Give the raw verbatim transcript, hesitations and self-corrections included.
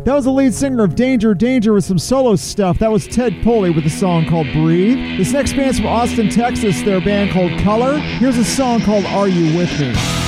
That was the lead singer of Danger Danger with some solo stuff. That was Ted Poley with a song called Breathe. This next band's from Austin, Texas. They're a band called Color. Here's a song called Are You With Me?